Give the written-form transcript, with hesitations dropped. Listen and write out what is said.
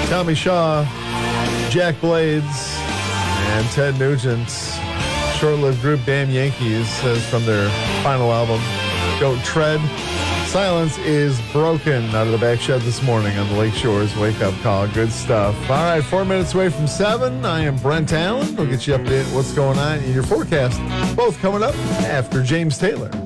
Tommy Shaw, Jack Blades, and Ted Nugent's short-lived group Damn Yankees says from their final album, Don't Tread. Silence is broken out of the back shed this morning on the Lake Shores wake-up call. Good stuff. All right, 4 minutes away from 7. I am Brent Allen. We'll get you updated what's going on in your forecast. Both coming up after James Taylor.